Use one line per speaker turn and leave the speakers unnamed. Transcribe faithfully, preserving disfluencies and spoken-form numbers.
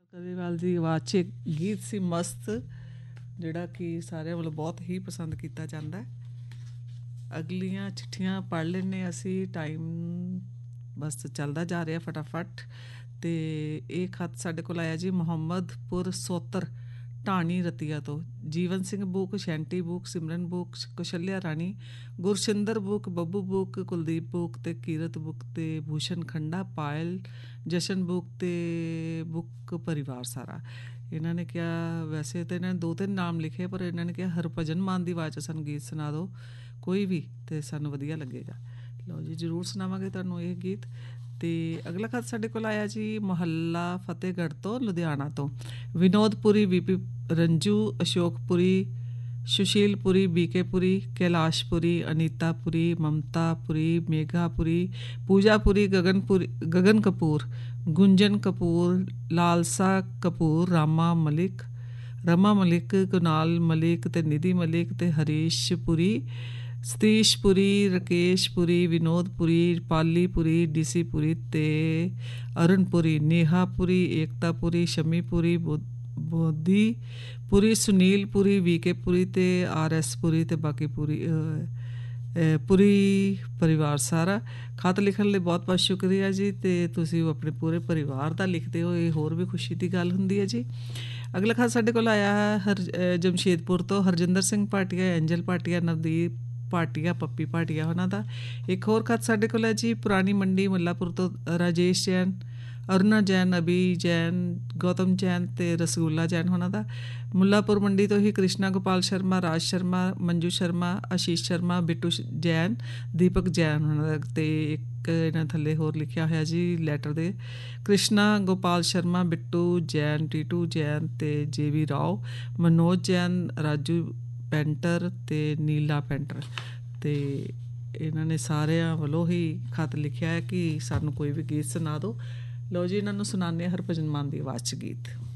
ਕਲੇਵਾਲ ਦੀ ਆਵਾਜ਼ 'ਚ ਇੱਕ ਗੀਤ ਸੀ ਮਸਤ, ਜਿਹੜਾ ਕਿ ਸਾਰਿਆਂ ਵੱਲੋਂ ਬਹੁਤ ਹੀ ਪਸੰਦ ਕੀਤਾ ਜਾਂਦਾ। ਅਗਲੀਆਂ ਚਿੱਠੀਆਂ ਪੜ੍ਹ ਲੈਂਦੇ ਅਸੀਂ, ਟਾਈਮ ਬਸ ਚੱਲਦਾ ਜਾ ਰਿਹਾ ਫਟਾਫਟ। ਅਤੇ ਇਹ ਖੱਤ ਸਾਡੇ ਕੋਲ ਆਇਆ ਜੀ ਮੁਹੰਮਦਪੁਰ ਸੋਤਰ ਢਾਣੀ ਰਤੀਆ ਤੋਂ। ਜੀਵਨ ਸਿੰਘ ਬੂਕ, ਸ਼ੈਂਟੀ ਬੂਕ, ਸਿਮਰਨ ਬੂਕ, ਕੁਸ਼ਲਿਆ ਰਾਣੀ, ਗੁਰਸ਼ਿੰਦਰ book, Babbu book, Kuldeep book ਅਤੇ ਕੀਰਤ ਬੁੱਕ ਅਤੇ ਭੂਸ਼ਣ ਖੰਡਾ, ਪਾਇਲ, ਜਸ਼ਨ ਬੁੱਕ ਅਤੇ ਬੁੱਕ ਪਰਿਵਾਰ ਸਾਰਾ। ਇਹਨਾਂ ਨੇ ਕਿਹਾ, ਵੈਸੇ ਤਾਂ ਇਹਨਾਂ ਨੇ ਦੋ ਤਿੰਨ ਨਾਮ ਲਿਖੇ, ਪਰ ਇਹਨਾਂ ਨੇ ਕਿਹਾ ਹਰਭਜਨ ਮਾਨ ਦੀ ਆਵਾਜ਼ 'ਚ ਸਾਨੂੰ ਗੀਤ ਸੁਣਾ ਦਿਓ ਕੋਈ ਵੀ, ਅਤੇ ਸਾਨੂੰ ਵਧੀਆ ਲੱਗੇਗਾ। ਲਓ ਜੀ, ਜ਼ਰੂਰ ਸੁਣਾਵਾਂਗੇ ਤੁਹਾਨੂੰ ਇਹ ਗੀਤ। ਅਤੇ ਅਗਲਾ ਖਤ ਸਾਡੇ ਕੋਲ ਆਇਆ ਜੀ ਮੁਹੱਲਾ ਫਤਿਹਗੜ੍ਹ ਤੋਂ, ਲੁਧਿਆਣਾ ਤੋਂ। ਵਿਨੋਦਪੁਰੀ, ਵੀਪੀ ਰੰਜੂ, ਅਸ਼ੋਕਪੁਰੀ, ਸੁਸ਼ੀਲਪੁਰੀ, ਬੀਕੇਪੁਰੀ, ਕੈਲਾਸ਼ਪੁਰੀ, ਅਨੀਤਾਪੁਰੀ, ਮਮਤਾਪੁਰੀ, ਮੇਘਾਪੁਰੀ, ਪੂਜਾਪੁਰੀ, ਗਗਨਪੁਰੀ, ਗਗਨ ਕਪੂਰ, ਗੁੰਜਨ ਕਪੂਰ, ਲਾਲਸਾ ਕਪੂਰ, ਰਾਮਾ ਮਲਿਕ, ਰਮਾ ਮਲਿਕ, ਕੁਨਾਲ ਮਲਿਕ ਅਤੇ ਨਿਧੀ ਮਲਿਕ ਅਤੇ ਹਰੀਸ਼ਪੁਰੀ, ਸਤੀਸ਼ਪੁਰੀ, ਰਕੇਸ਼ਪੁਰੀ, ਵਿਨੋਦਪੁਰੀ, ਪਾਲੀਪੁਰੀ, ਡੀਸੀਪੁਰੀ ਅਤੇ ਅਰੁਣਪੁਰੀ, ਨੇਹਾਪੁਰੀ, ਏਕਤਾਪੁਰੀ, ਸ਼ਮੀਪੁਰੀ, ਬੋ ਬੋਧੀਪੁਰੀ, ਸੁਨੀਲਪੁਰੀ, ਵੀਕੇਪੁਰੀ ਅਤੇ ਆਰ ਐਸ ਪੁਰੀ ਅਤੇ ਬਾਕੀ ਪੂਰੀ ਪੂਰੀ ਪਰਿਵਾਰ ਸਾਰਾ। ਖਤ ਲਿਖਣ ਲਈ ਬਹੁਤ ਬਹੁਤ ਸ਼ੁਕਰੀਆ ਜੀ। ਅਤੇ ਤੁਸੀਂ ਉਹ ਆਪਣੇ ਪੂਰੇ ਪਰਿਵਾਰ ਦਾ ਲਿਖਦੇ ਹੋ, ਇਹ ਹੋਰ ਵੀ ਖੁਸ਼ੀ ਦੀ ਗੱਲ ਹੁੰਦੀ ਹੈ ਜੀ। ਅਗਲਾ ਖਤ ਸਾਡੇ ਕੋਲ ਆਇਆ ਹੈ ਹਰ ਜਮਸ਼ੇਦਪੁਰ ਤੋਂ, ਹਰਜਿੰਦਰ ਸਿੰਘ ਭਾਟੀਆ, ਐਂਜਲ ਭਾਟੀਆ, ਨਵਦੀਪ ਭਾਟੀਆ, ਪੱਪੀ ਭਾਟੀਆ ਉਹਨਾਂ ਦਾ। ਇੱਕ ਹੋਰ ਖਤ ਸਾਡੇ ਕੋਲ ਹੈ ਜੀ ਪੁਰਾਣੀ ਮੰਡੀ ਮੁੱਲਾਪੁਰ ਤੋਂ, ਰਾਜੇਸ਼ ਜੈਨ, ਅਰੁਣਾ ਜੈਨ, ਅਭੀ ਜੈਨ, ਗੌਤਮ ਜੈਨ ਅਤੇ ਰਸਗੁੱਲਾ ਜੈਨ ਉਹਨਾਂ ਦਾ। ਮੁੱਲਾਪੁਰ ਮੰਡੀ ਤੋਂ ਹੀ ਕ੍ਰਿਸ਼ਨਾ ਗੋਪਾਲ ਸ਼ਰਮਾ, ਰਾਜ ਸ਼ਰਮਾ, ਮੰਜੂ ਸ਼ਰਮਾ, ਆਸ਼ੀਸ਼ ਸ਼ਰਮਾ, ਬਿੱਟੂ ਜੈਨ, ਦੀਪਕ ਜੈਨ ਉਹਨਾਂ ਦਾ। ਅਤੇ ਇੱਕ ਇਹਨਾਂ ਥੱਲੇ ਹੋਰ ਲਿਖਿਆ ਹੋਇਆ ਜੀ ਲੈਟਰ ਦੇ, ਕ੍ਰਿਸ਼ਨਾ ਗੋਪਾਲ ਸ਼ਰਮਾ, ਬਿੱਟੂ ਜੈਨ, ਟੀਟੂ ਜੈਨ ਅਤੇ ਜੇ ਵੀ ਰਾਓ, ਮਨੋਜ ਜੈਨ, ਰਾਜੂ ਪੈਂਟਰ ਅਤੇ ਨੀਲਾ ਪੈਂਟਰ। ਅਤੇ ਇਹਨਾਂ ਨੇ ਸਾਰਿਆਂ ਵੱਲੋਂ ਹੀ ਖਤ ਲਿਖਿਆ ਹੈ ਕਿ ਸਾਨੂੰ ਕੋਈ ਵੀ ਗੀਤ ਸੁਣਾ ਦਿਓ। ਲਓ ਜੀ, ਇਹਨਾਂ ਨੂੰ ਸੁਣਾਉਂਦੇ ਹਾਂ ਹਰਭਜਨ ਮਾਨ ਦੀ ਆਵਾਜ਼ 'ਚ ਗੀਤ।